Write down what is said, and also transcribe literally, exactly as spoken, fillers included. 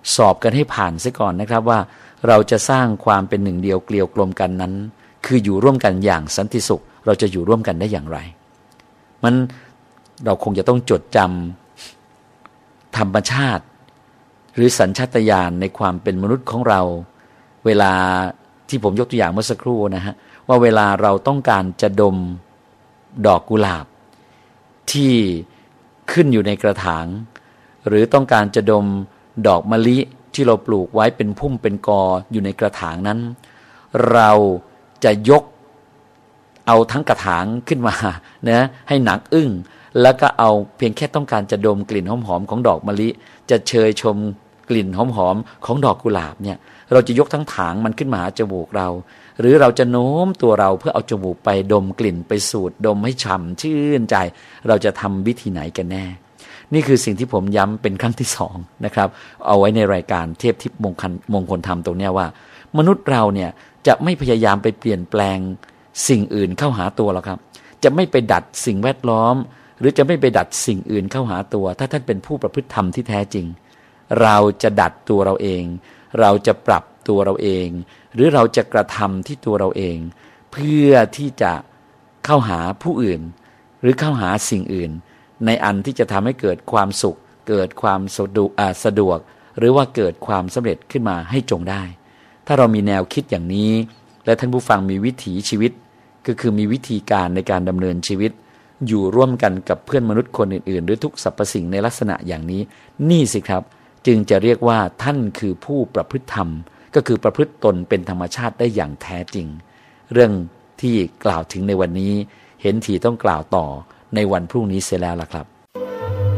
สอบกันให้ผ่านซะก่อนนะครับว่าเราจะสร้างความเป็นหนึ่งเดียวเกลียวกลมกันนั้นคืออยู่ร่วมกันอย่างสันติสุขเราจะอยู่ร่วมกันได้อย่างไรมันเราคงจะต้องจดจำธรรมชาติหรือสัญชาตญาณในความเป็นมนุษย์ของเราเวลาที่ผมยกตัวอย่างเมื่อสักครู่นะฮะว่าเวลาเราต้องการจะดมดอกกุหลาบที่ขึ้นอยู่ในกระถางหรือต้องการจะดมดอกมะลิที่เราปลูกไว้เป็นพุ่มเป็นกออยู่ในกระถางนั้นเราจะยกเอาทั้งกระถางขึ้นมานะให้หนักอึ้งแล้วก็เอาเพียงแค่ต้องการจะดมกลิ่นหอมๆของดอกมะลิจะเชยชมกลิ่นหอมๆของดอกกุหลาบเนี่ยเราจะยกทั้งถางมันขึ้นมาหาจมูกเราหรือเราจะโน้มตัวเราเพื่อเอาจมูกไปดมกลิ่นไปสูดดมให้ฉ่ำชื่นใจเราจะทำวิธีไหนกันแน่นี่คือสิ่งที่ผมย้ำเป็นครั้งที่สองนะครับเอาไว้ในรายการเทพทิพย์มงคลมงคลธรรมตรงนี้ว่ามนุษย์เราเนี่ยจะไม่พยายามไปเปลี่ยนแปลงสิ่งอื่นเข้าหาตัวหรอกครับจะไม่ไปดัดสิ่งแวดล้อมหรือจะไม่ไปดัดสิ่งอื่นเข้าหาตัวถ้าท่านเป็นผู้ประพฤติธรรมที่แท้จริงเราจะดัดตัวเราเองเราจะปรับตัวเราเองหรือเราจะกระทำที่ตัวเราเองเพื่อที่จะเข้าหาผู้อื่นหรือเข้าหาสิ่งอื่นในอันที่จะทำให้เกิดความสุขเกิดความสะดวกสะดวกหรือว่าเกิดความสำเร็จขึ้นมาให้จงได้ถ้าเรามีแนวคิดอย่างนี้และท่านผู้ฟังมีวิถีชีวิตก็คือมีวิธีการในการดำเนินชีวิตอยู่ร่วมกันกับเพื่อนมนุษย์คนอื่นๆหรือทุกสรรพสิ่งในลักษณะอย่างนี้นี่สิครับจึงจะเรียกว่าท่านคือผู้ประพฤติธรรมก็คือประพฤติตนเป็นธรรมชาติได้อย่างแท้จริงเรื่องที่กล่าวถึงในวันนี้เห็นทีต้องกล่าวต่อในวันพรุ่งนี้เสียแล้วล่ะครับ